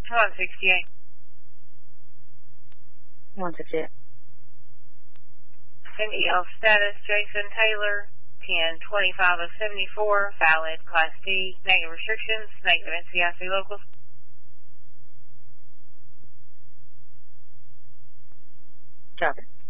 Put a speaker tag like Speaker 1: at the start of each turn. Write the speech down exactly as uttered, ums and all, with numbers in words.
Speaker 1: one sixty-eight.
Speaker 2: one sixty-eight.
Speaker 1: Cindy L status, Jason Taylor, ten twenty-five of seventy-four, valid, Class D, negative restrictions, negative N C I C locals.
Speaker 2: Copy.